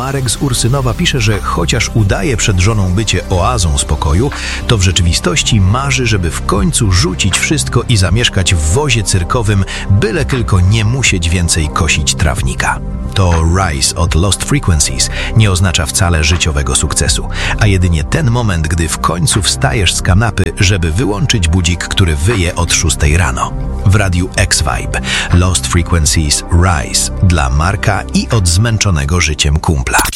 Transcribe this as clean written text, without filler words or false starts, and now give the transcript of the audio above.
Marek z Ursynowa pisze, że chociaż udaje przed żoną bycie oazą spokoju, to w rzeczywistości marzy, żeby w końcu rzucić wszystko i zamieszkać w wozie cyrkowym, byle tylko nie musieć więcej kosić trawnika. To Rise od Lost Frequencies nie oznacza wcale życiowego sukcesu, a jedynie ten moment, gdy w końcu wstajesz z kanapy, żeby wyłączyć budzik, który wyje od 6 rano. W radiu X-Vibe Lost Frequencies Rise dla Marka i od zmęczonego życiem kumpla.